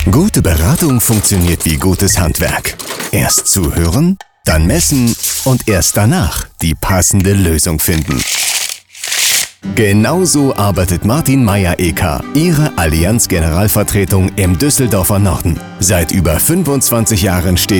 Gute Beratung funktioniert wie gutes Handwerk. Erst zuhören, dann messen und erst danach die passende Lösung finden. Genauso arbeitet Martin Meyer-Eker, Ihre Allianz Generalvertretung im Düsseldorfer Norden. Seit über 25 Jahren steht